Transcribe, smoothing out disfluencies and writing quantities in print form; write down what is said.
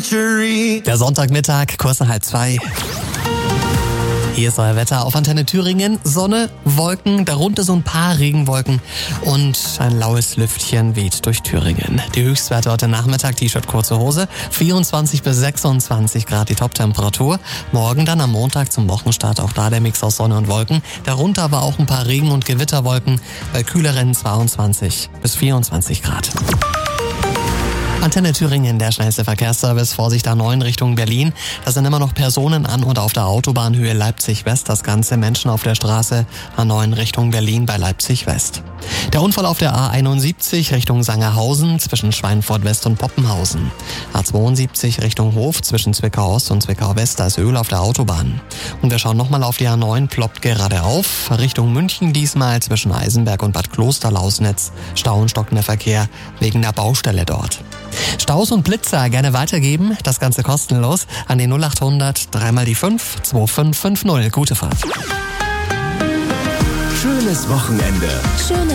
Der Sonntagmittag, kurz nach 1:30. Hier ist euer Wetter auf Antenne Thüringen. Sonne, Wolken, darunter so ein paar Regenwolken und ein laues Lüftchen weht durch Thüringen. Die Höchstwerte heute Nachmittag, T-Shirt, kurze Hose, 24 bis 26 Grad die Toptemperatur. Morgen dann am Montag zum Wochenstart auch da der Mix aus Sonne und Wolken. Darunter aber auch ein paar Regen- und Gewitterwolken bei kühleren 22 bis 24 Grad. Antenne Thüringen, der schnellste Verkehrsservice. Vorsicht A9 Richtung Berlin. Da sind immer noch Personen an und auf der Autobahnhöhe Leipzig-West. Das Ganze Menschen auf der Straße A9 Richtung Berlin bei Leipzig-West. Der Unfall auf der A71 Richtung Sangerhausen zwischen Schweinfurt-West und Poppenhausen. A72 Richtung Hof zwischen Zwickau-Ost und Zwickau-West. Da ist Öl auf der Autobahn. Und wir schauen nochmal auf die A9, ploppt gerade auf. Richtung München diesmal zwischen Eisenberg und Bad Kloster-Lausnitz. Stau und stockender Verkehr wegen der Baustelle dort. Staus und Blitzer gerne weitergeben, das Ganze kostenlos an die 0800 3 die 5 2550. Gute Fahrt. Schönes Wochenende.